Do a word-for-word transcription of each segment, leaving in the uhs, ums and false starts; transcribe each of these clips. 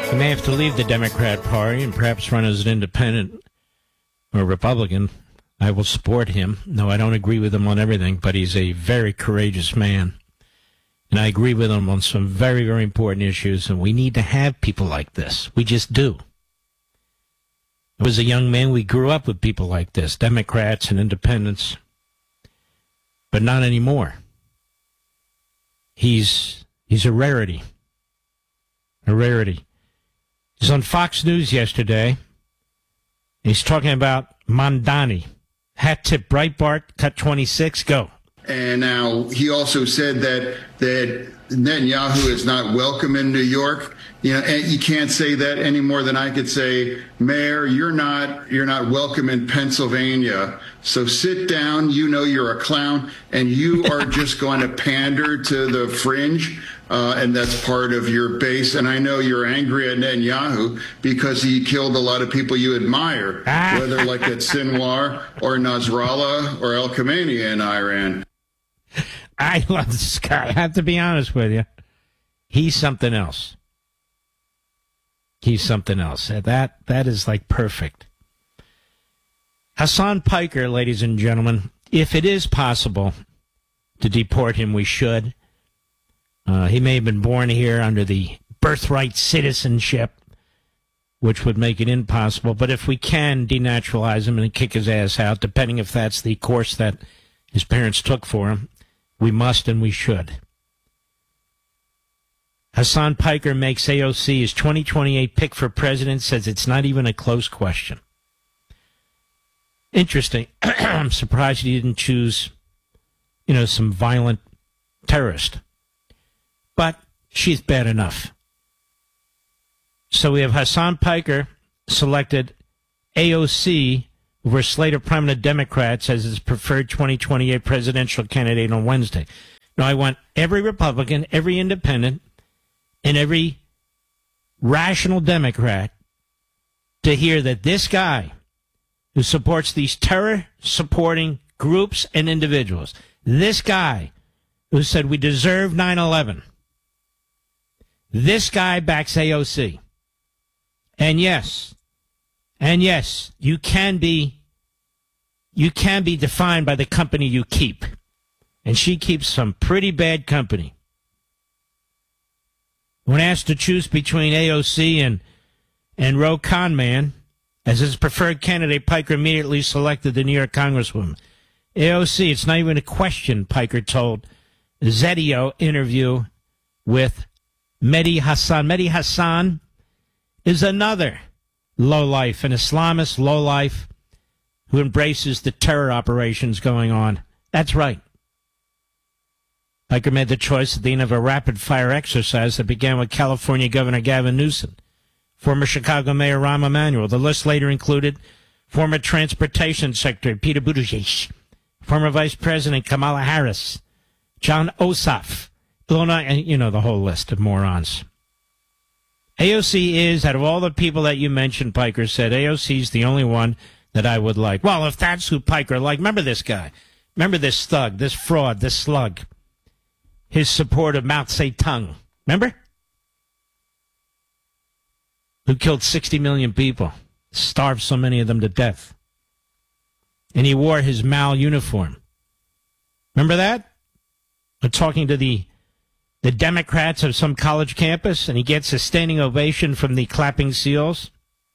He may have to leave the Democrat Party and perhaps run as an independent or Republican. I will support him. No, I don't agree with him on everything, but he's a very courageous man. And I agree with him on some very, very important issues, and we need to have people like this. We just do. I was a young man, we grew up with people like this, Democrats and independents, but not anymore. He's he's a rarity. A rarity. He's on Fox News yesterday. He's talking about Mamdani. Hat tip Breitbart, cut twenty-six, go. And now he also said that that Netanyahu is not welcome in New York. You know, and you can't say that any more than I could say, Mayor, you're not you're not welcome in Pennsylvania. So sit down. You know you're a clown, and you are just going to pander to the fringe. Uh, and that's part of your base. And I know you're angry at Netanyahu because he killed a lot of people you admire, whether like at Sinwar or Nasrallah or El Khamenei in Iran. I love this guy. I have to be honest with you. He's something else. He's something else. That That is like perfect. Hassan Piker, ladies and gentlemen, if it is possible to deport him, we should. Uh, he may have been born here under the birthright citizenship, which would make it impossible. But if we can denaturalize him and kick his ass out, depending if that's the course that his parents took for him, we must and we should. Hassan Piker makes A O C his twenty twenty-eight pick for president, says it's not even a close question. Interesting. I'm surprised he didn't choose, you know, some violent terrorist. But she's bad enough. So we have Hassan Piker selected A O C over a slate of prominent Democrats as his preferred twenty twenty-eight presidential candidate on Wednesday. Now, I want every Republican, every independent, and every rational Democrat to hear that this guy who supports these terror-supporting groups and individuals, this guy who said we deserve nine eleven, this guy backs A O C. And yes, and yes, you can be, you can be defined by the company you keep. And she keeps some pretty bad company. When asked to choose between A O C and, and Ro Khanman, as his preferred candidate, Piker immediately selected the New York Congresswoman. A O C, it's not even a question, Piker told the Zeddio interview with Mehdi Hassan. Mehdi Hassan is another lowlife, an Islamist lowlife who embraces the terror operations going on. That's right. Piker made the choice at the end of a rapid-fire exercise that began with California Governor Gavin Newsom, former Chicago Mayor Rahm Emanuel. The list later included former Transportation Secretary Peter Buttigieg, former Vice President Kamala Harris, John Ossoff, Illinois, and you know the whole list of morons. A O C is, out of all the people that you mentioned, Piker said, A O C is the only one that I would like. Well, if that's who Piker liked, remember this guy. Remember this thug, this fraud, this slug. His support of Mao Zedong. Remember? Who killed sixty million people, starved so many of them to death. And he wore his Mao uniform. Remember that? I'm talking to the the Democrats of some college campus, and he gets a standing ovation from the clapping seals.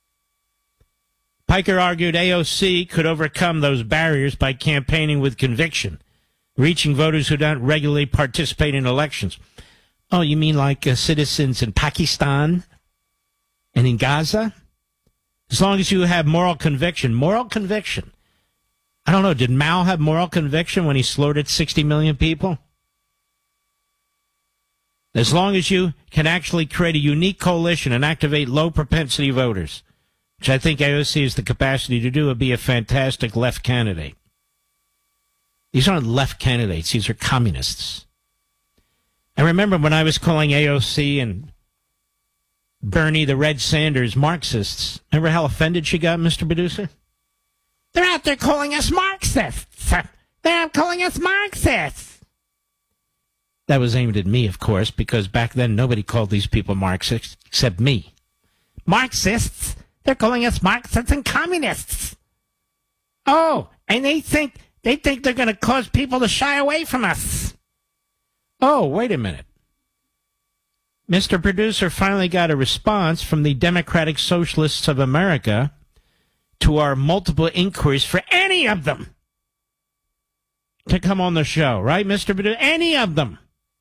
Piker argued A O C could overcome those barriers by campaigning with conviction, reaching voters who don't regularly participate in elections. Oh, you mean like uh, citizens in Pakistan and in Gaza? As long as you have moral conviction. Moral conviction. I don't know, did Mao have moral conviction when he slaughtered sixty million people? As long as you can actually create a unique coalition and activate low-propensity voters, which I think A O C has the capacity to do, would be a fantastic left candidate. These aren't left candidates. These are communists. I remember when I was calling A O C and Bernie the Red Sanders Marxists. Remember how offended she got, Mister Producer? They're out there calling us Marxists. They're calling us Marxists. That was aimed at me, of course, because back then nobody called these people Marxists except me. Marxists. They're calling us Marxists and communists. Oh, and they think they think they're going to cause people to shy away from us. Oh, wait a minute. Mister Producer finally got a response from the Democratic Socialists of America to our multiple inquiries for any of them to come on the show, right, Mister Producer? Any of them.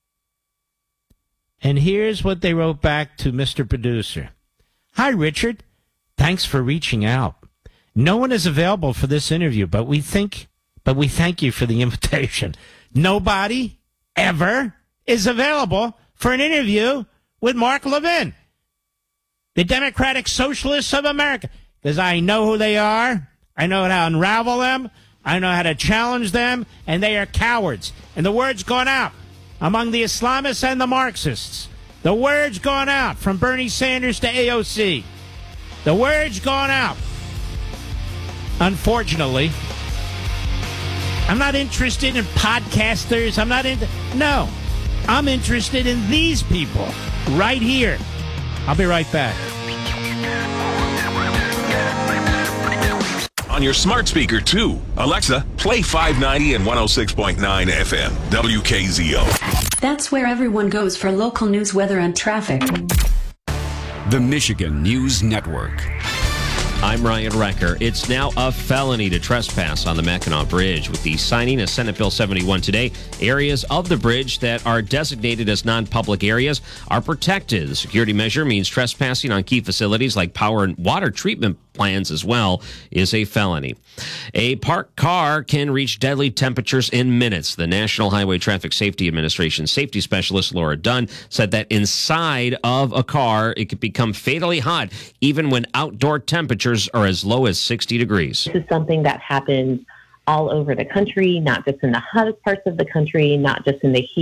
And here's what they wrote back to Mister Producer. Hi, Richard. Thanks for reaching out. No one is available for this interview, but we think, but we thank you for the invitation. Nobody ever is available for an interview with Mark Levin, the Democratic Socialists of America, because I know who they are. I know how to unravel them. I know how to challenge them, and they are cowards. And the word's gone out among the Islamists and the Marxists. The word's gone out from Bernie Sanders to A O C. The word's gone out. Unfortunately, I'm not interested in podcasters. I'm not into... No. I'm interested in these people right here. I'll be right back. On your smart speaker, too. Alexa, play five ninety and one oh six point nine F M, W K Z O. That's where everyone goes for local news, weather, and traffic. The Michigan News Network. I'm Ryan Recker. It's now a felony to trespass on the Mackinac Bridge. With the signing of Senate Bill seventy-one today, areas of the bridge that are designated as non-public areas are protected. The security measure means trespassing on key facilities like power and water treatment plants as well is a felony. A parked car can reach deadly temperatures in minutes. The National Highway Traffic Safety Administration safety specialist Laura Dunn said that inside of a car, it could become fatally hot even when outdoor temperatures are as low as sixty degrees. This is something that happens all over the country, not just in the hottest parts of the country, not just in the heat